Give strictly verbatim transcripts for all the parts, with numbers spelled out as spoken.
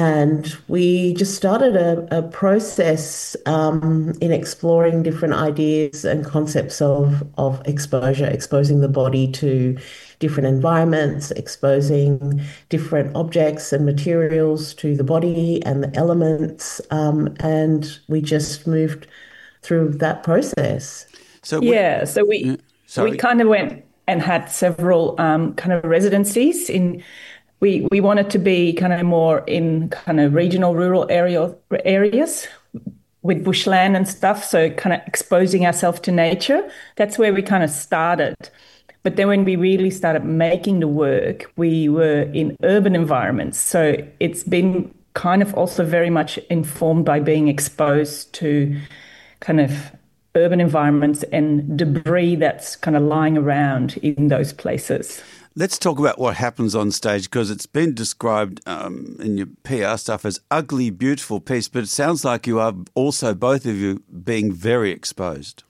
And we just started a, a process um, in exploring different ideas and concepts of, of exposure, exposing the body to different environments, exposing different objects and materials to the body and the elements. Um, and we just moved through that process. So, we, Yeah, so we yeah, we sorry. kind of went and had several um, kind of residencies in. We we wanted to be kind of more in kind of regional, rural area areas with bushland and stuff. So kind of exposing ourselves to nature. That's where we kind of started. But then when we really started making the work, we were in urban environments. So it's been kind of also very much informed by being exposed to kind of urban environments and debris that's kind of lying around in those places. Let's talk about what happens on stage, because it's been described um, in your P R stuff as ugly, beautiful piece, but it sounds like you are also, both of you, being very exposed.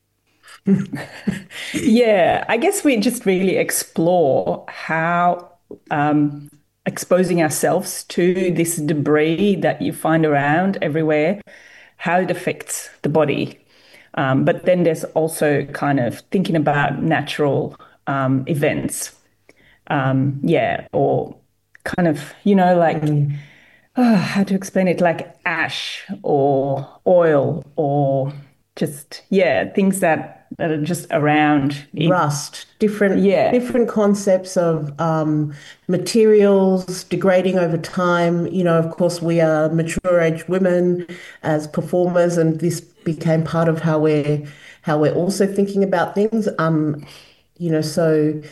Yeah, I guess we just really explore how um, exposing ourselves to this debris that you find around everywhere, how it affects the body. Um, but then there's also kind of thinking about natural um, events. Um, yeah, or kind of, you know, like, Mm. oh, how to explain it, like ash or oil or just, yeah, things that, that are just around. In, Rust, different yeah, different concepts of um, materials degrading over time. You know, of course, we are mature age women as performers, and this became part of how we're how we're also thinking about things. Um, you know, so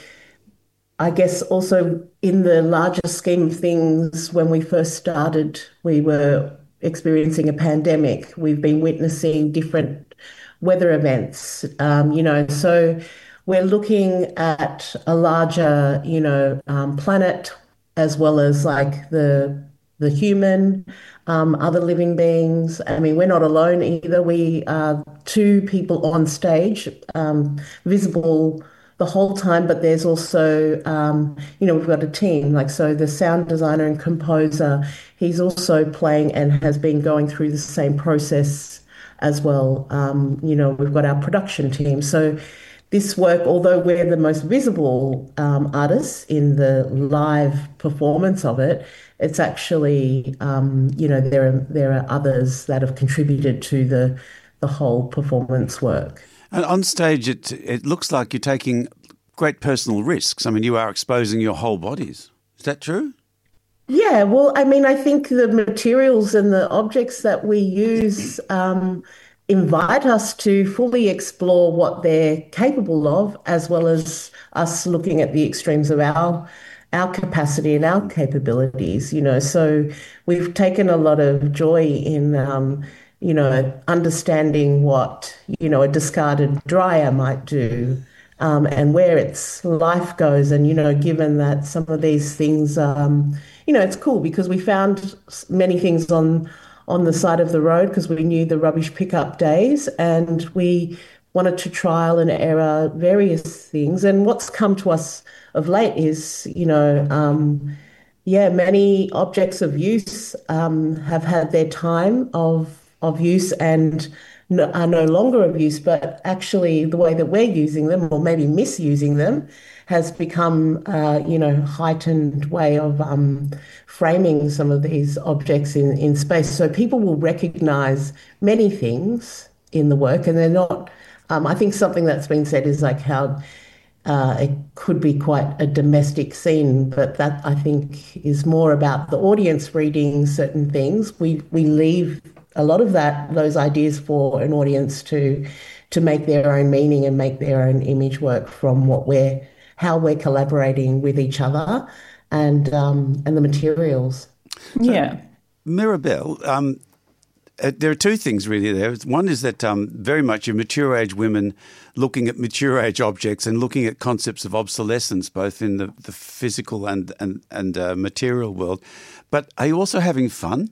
I guess also in the larger scheme of things, when we first started, we were experiencing a pandemic. We've been witnessing different weather events, um, you know, so we're looking at a larger, you know, um, planet as well as like the the human, um, other living beings. I mean, we're not alone either. We are two people on stage, um, visible the whole time, but there's also, um, you know, we've got a team. Like, so the sound designer and composer, he's also playing and has been going through the same process as well. Um, you know, we've got our production team. So this work, although we're the most visible um, artists in the live performance of it, it's actually, um, you know, there are there are others that have contributed to the the whole performance work. And on stage, it it looks like you're taking great personal risks. I mean, you are exposing your whole bodies. Is that true? Yeah, well, I mean, I think the materials and the objects that we use um, invite us to fully explore what they're capable of, as well as us looking at the extremes of our our capacity and our capabilities. You know, so we've taken a lot of joy in, um, you know, understanding what, you know, a discarded dryer might do. Um, and where its life goes. And, you know, given that some of these things, um, you know, it's cool because we found many things on on the side of the road because we knew the rubbish pickup days, and we wanted to trial and error various things. And what's come to us of late is, you know, um, yeah, many objects of use um, have had their time of of use and no, are no longer of use, but actually the way that we're using them, or maybe misusing them, has become, uh, you know, heightened way of um, framing some of these objects in, in space. So people will recognize many things in the work, and they're not. Um, I think something that's been said is like how uh, it could be quite a domestic scene, but that I think is more about the audience reading certain things. We we leave a lot of that those ideas for an audience to to make their own meaning and make their own image work from what we're how we're collaborating with each other and um, and the materials. So, yeah. Mirabelle, um, uh, there are two things really there. One is that um, very much you're mature age women looking at mature age objects and looking at concepts of obsolescence, both in the, the physical and and and uh, material world. But are you also having fun?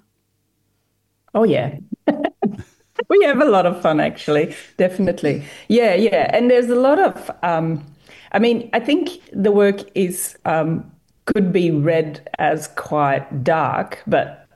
Oh, yeah. We have a lot of fun, actually. Definitely. Yeah, yeah. And there's a lot of, um, I mean, I think the work is, um, could be read as quite dark, but